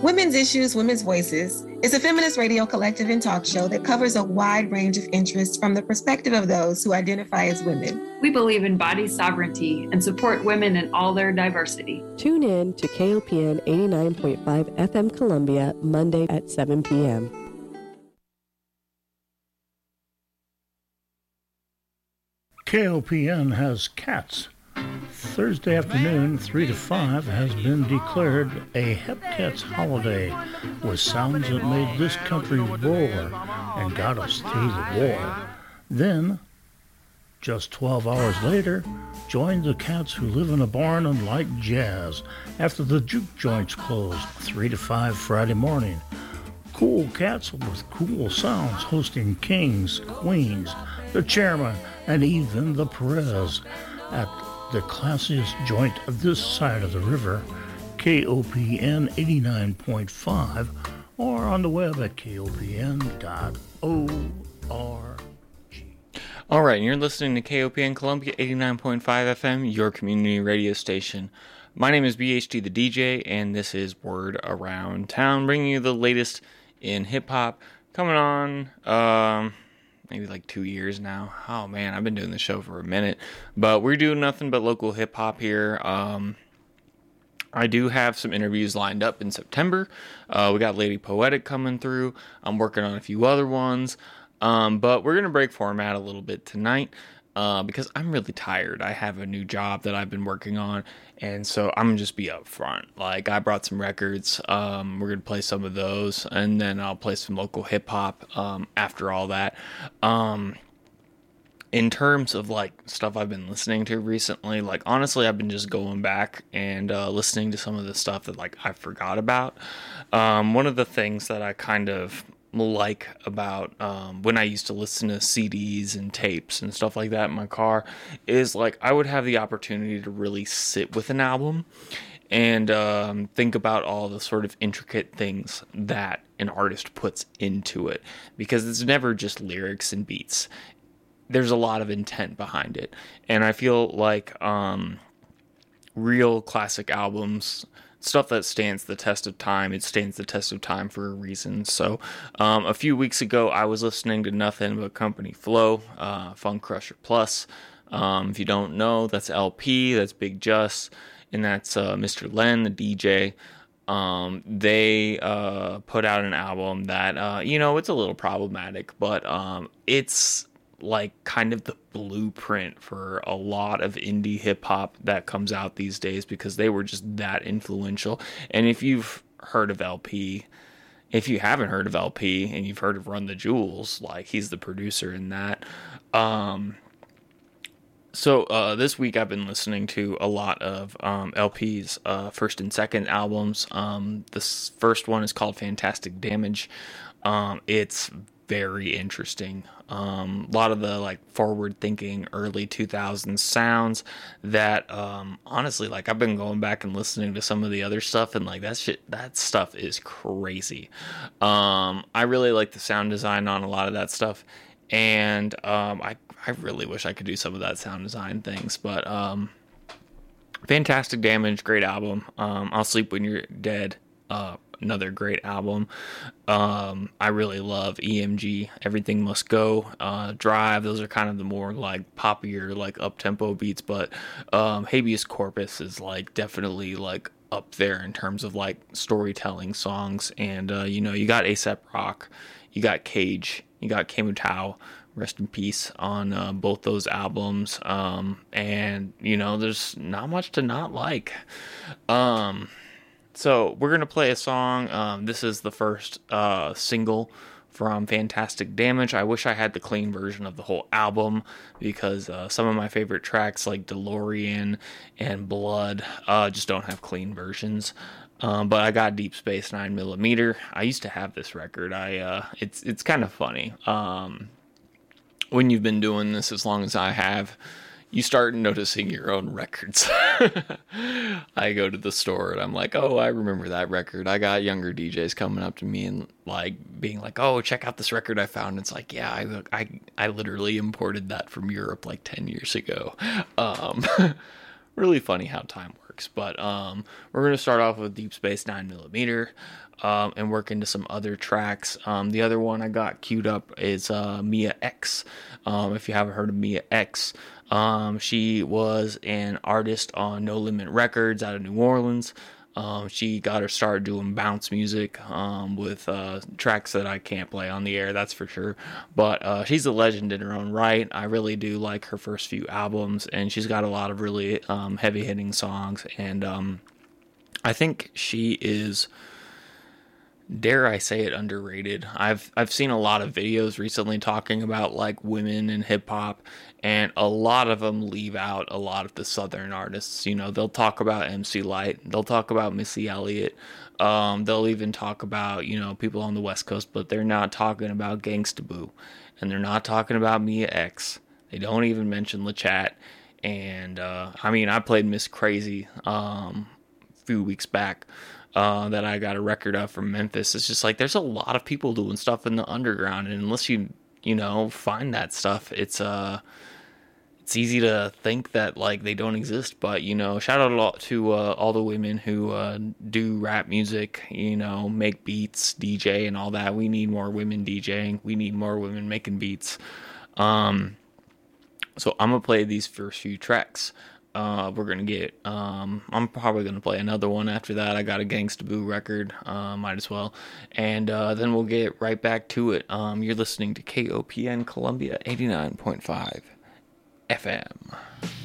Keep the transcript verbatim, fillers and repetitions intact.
Women's Issues, Women's Voices is a feminist radio collective and talk show that covers a wide range of interests from the perspective of those who identify as women. We believe in body sovereignty and support women in all their diversity. Tune in to K O P N eighty-nine point five F M Columbia, Monday at seven p.m. K O P N has cats. Thursday afternoon, three to five, has been declared a Hep Cats holiday with sounds that made this country roar and got us through the war. Then, just twelve hours later, join the cats who live in a barn and like jazz after the juke joints closed, three to five Friday morning. Cool cats with cool sounds hosting kings, queens, the chairman, and even the prez at the classiest joint this side of the river, K O P N eighty-nine point five, or on the web at K O P N dot org. All right, and you're listening to K O P N Columbia eighty-nine point five F M, your community radio station. My name is B H D the D J, and this is Word Around Town, bringing you the latest in hip-hop. Coming on, um... maybe like two years now. Oh man, I've been doing this show for a minute, but we're doing nothing but local hip hop here. Um, I do have some interviews lined up in September. Uh, we got Lady Poetic coming through. I'm working on a few other ones, um, but we're gonna break format a little bit tonight uh, because I'm really tired. I have a new job that I've been working on, and so I'm gonna just be up front. Like, I brought some records. Um, we're gonna play some of those, and then I'll play some local hip hop um, after all that. Um, in terms of like stuff I've been listening to recently, like honestly, I've been just going back and uh, listening to some of the stuff that like I forgot about. Um, one of the things that I kind of like about um, when I used to listen to C Ds and tapes and stuff like that in my car is like I would have the opportunity to really sit with an album and um, think about all the sort of intricate things that an artist puts into it, because it's never just lyrics and beats. There's a lot of intent behind it, and I feel like um, real classic albums, stuff that stands the test of time, it stands the test of time for a reason. So um, a few weeks ago, I was listening to nothing but Company Flow, uh, Funk Crusher Plus. Um, if you don't know, that's L P, that's Big Just, and that's uh, Mister Len, the D J. Um, they uh, put out an album that, uh, you know, it's a little problematic, but um, it's like kind of the blueprint for a lot of indie hip hop that comes out these days, because they were just that influential. And if you've heard of L P, if you haven't heard of L P and you've heard of Run the Jewels, like he's the producer in that. Um, so uh, this week I've been listening to a lot of um, L P's uh, first and second albums. Um, this first one is called Fantastic Damage. Um, it's very interesting. Um, a lot of the like forward thinking early two thousands sounds that, um, honestly, like I've been going back and listening to some of the other stuff, and like that shit, that stuff is crazy. Um, I really like the sound design on a lot of that stuff. And, um, I, I really wish I could do some of that sound design things, but, um, Fantastic Damage, great album. Um, I'll Sleep When You're Dead, uh, another great album. Um, I really love E M G, Everything Must Go, uh, Drive. Those are kind of the more like poppier, like up-tempo beats, but um, Habeas Corpus is like definitely like up there in terms of like storytelling songs. And, uh, you know, you got A$AP Rock, you got Cage, you got Kemutao, rest in peace, on uh, both those albums. Um, and, you know, there's not much to not like. Um... So we're going to play a song. Um, this is the first uh, single from Fantastic Damage. I wish I had the clean version of the whole album, because uh, some of my favorite tracks like DeLorean and Blood uh, just don't have clean versions. Um, but I got Deep Space nine millimeter. I used to have this record. I uh, it's it's kind of funny. Um, when you've been doing this as long as I have, you start noticing your own records. I go to the store and I'm like, oh, I remember that record. I got younger D Js coming up to me and like being like, oh, check out this record I found. It's like, yeah, I I, I literally imported that from Europe like ten years ago. Um, really funny how time works. works. But um, we're going to start off with Deep Space nine millimeter um, and work into some other tracks. Um, the other one I got queued up is uh, Mia X. Um, if you haven't heard of Mia X, um, she was an artist on No Limit Records out of New Orleans. Um, she got her start doing bounce music um, with uh, tracks that I can't play on the air, that's for sure. But uh, she's a legend in her own right. I really do like her first few albums, and she's got a lot of really um, heavy-hitting songs. And um, I think she is, dare I say it, underrated. I've I've seen a lot of videos recently talking about like women in hip hop, and a lot of them leave out a lot of the Southern artists. You know, they'll talk about M C Lyte, they'll talk about Missy Elliott, um, they'll even talk about, you know, people on the West Coast, but they're not talking about Gangsta Boo, and they're not talking about Mia X. They don't even mention LeChat. And uh, I mean, I played Miss Crazy um, a few weeks back. Uh, that I got a record of from Memphis. It's just like there's a lot of people doing stuff in the underground, and unless you you know find that stuff, it's uh it's easy to think that like they don't exist. But you know, shout out a lot to uh, all the women who uh, do rap music, you know, make beats, D J, and all that. We need more women DJing. We need more women making beats. Um, so I'm gonna play these first few tracks. Uh, we're going to get, um, I'm probably going to play another one after that. I got a Gangsta Boo record, uh, might as well. And uh, then we'll get right back to it. Um, you're listening to K O P N Columbia eighty-nine point five F M.